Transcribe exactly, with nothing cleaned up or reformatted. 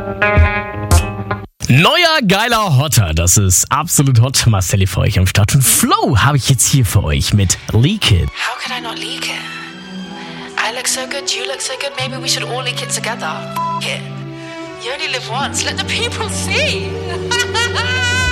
Neuer, geiler Hotter, das ist absolut hot. Marcelli für euch am Start. Und Flow habe ich jetzt hier für euch mit Leak It. How could I not leak it? I look so good, you look so good, maybe we should all leak it together. F- it. You only live once, let the people see.